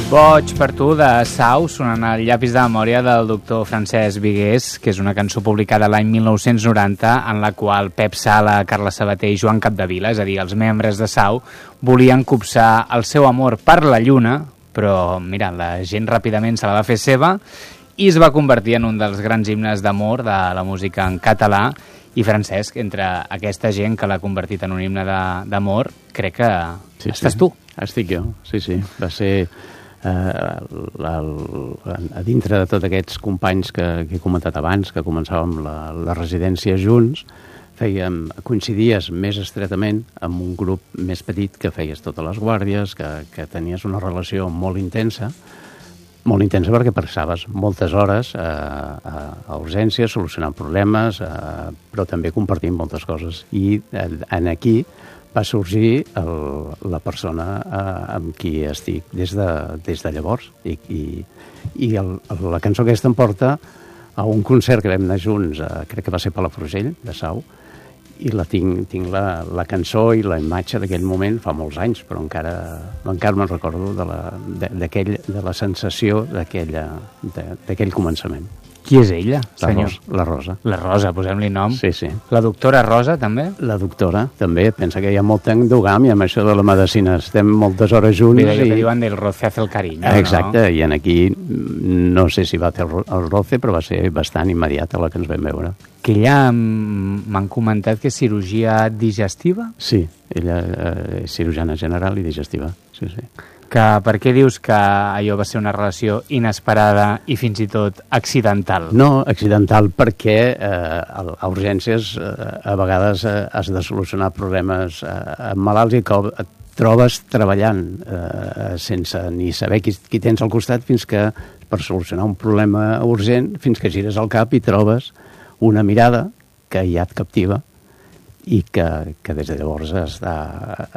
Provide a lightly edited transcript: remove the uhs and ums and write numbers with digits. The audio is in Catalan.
Boig per tu, de Sau, sonant el llapis de memòria del doctor Francesc Vigués, que és una cançó publicada l'any 1990 en la qual Pep Sala, Carles Sabater i Joan Capdevila, és a dir, els membres de Sau, volien copsar el seu amor per la lluna, però, mira, la gent ràpidament se la va fer seva i es va convertir en un dels grans himnes d'amor de la música en català. I Francesc, entre aquesta gent que l'ha convertit en un himne d'amor, crec que estàs tu. Estic jo, sí. Va ser... a dintre de tots aquests companys que he comentat abans, que començàvem la residència junts, coincidies més estretament amb un grup més petit que feies totes les guàrdies, que tenies una relació molt intensa perquè passaves moltes hores a urgències, solucionant problemes, però també compartint moltes coses. I aquí va sorgir la persona amb qui estic des de llavors. I la cançó aquesta em porta a un concert que vam anar junts, crec que va ser Palafrugell, de Sau, i tinc la cançó i la imatge d'aquell moment fa molts anys, però encara me'n recordo de la sensació d'aquell començament. Qui és ella, senyor? La Rosa. La Rosa, posem-li nom. Sí. La doctora Rosa, també? La doctora, també. Pensa que hi ha molta endogàmia amb això de la medicina. Estem moltes hores junts. Que diuen del roce hace el cariño, exacte, no? I en aquí no sé si va fer el roce, però va ser bastant immediat a la que ens vam veure. Que ella m'han comentat que és cirurgia digestiva? Sí, ella és cirurgiana general i digestiva, sí. Per què dius que allò va ser una relació inesperada i fins i tot accidental? No, accidental perquè a urgències a vegades has de solucionar problemes amb malalts i que et trobes treballant sense ni saber qui tens al costat fins que, per solucionar un problema urgent, fins que gires el cap i trobes una mirada que ja et captiva i que des de llavors